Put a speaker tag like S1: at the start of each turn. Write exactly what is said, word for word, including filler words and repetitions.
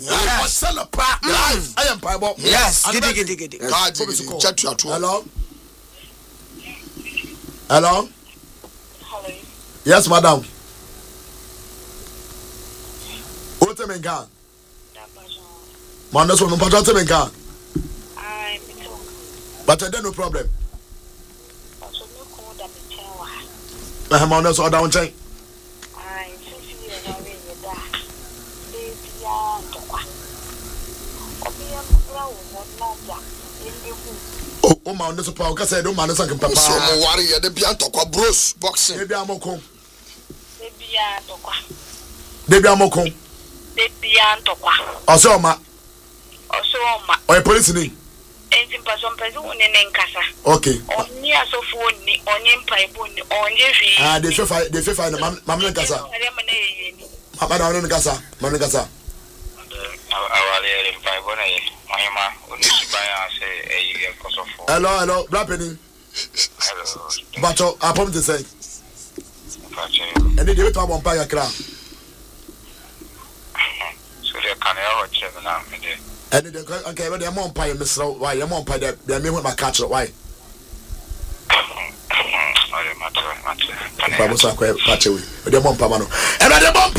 S1: Sell a pack. Yes, I am Bible.
S2: Yes, giddy, giddy, giddy.
S1: Hello. Hello.
S3: Hello.
S1: Yes, madam. What's the main car? Man, that's what I'm going to make.
S3: I'm
S1: But I don't no problem. I'm on this or down chain. Oh, oh, man, this is power. Because I don't man, this is papa.
S4: So, warrior, the Bianto Bruce boxing.
S1: Maybe I'm okay.
S3: Baby, I'm
S1: Maybe I'm okay.
S3: Baby, I'm
S1: Also, ma.
S3: Also, ma.
S1: Or a police name.
S3: Engine person, person, in Casa.
S1: Okay.
S3: On near so phone, on him, pipe, on your feet.
S1: Ah, they feel fine. They feel fine. Mamma Casa. Mamma down in Casa. Mamma Casa. Hello, hello, Blapping. But I promise to say. And then they will talk on Paya Crown.
S5: So they can't ever check now.
S1: And then okay, but they're more Paya, Miss Row. Why? You're more Paya. They're me with my catcher. Why? I was a catcher. But they're more Pamano. And they're more